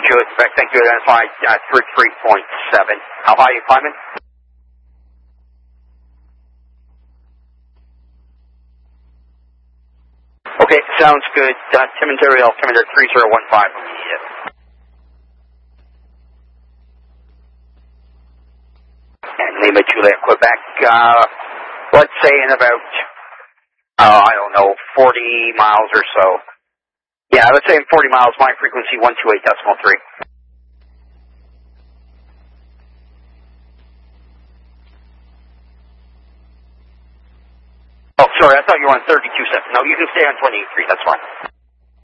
Good, thank you. Identified 33.7. How high are you climbing? Okay, sounds good. Timondery altimeter 3015, immediate. And Lima Juliet, Quebec, let's say in about, I don't know, 40 miles or so. Yeah, let's say in 40 miles, my frequency 128.3. Oh, sorry, I thought you were on 32.7. No, you can stay on 28.3, that's fine.